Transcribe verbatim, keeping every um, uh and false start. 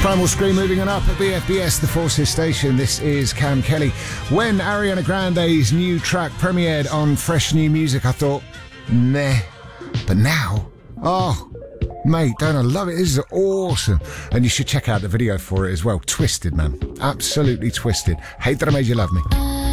Primal Scream moving on up at B F B S, the Forces station. This is Cam Kelly. When Ariana Grande's new track premiered on Fresh New Music, I thought, meh. But now, oh, mate, don't I love it? This is awesome. And you should check out the video for it as well. Twisted, man. Absolutely twisted. Hate that I made you love me.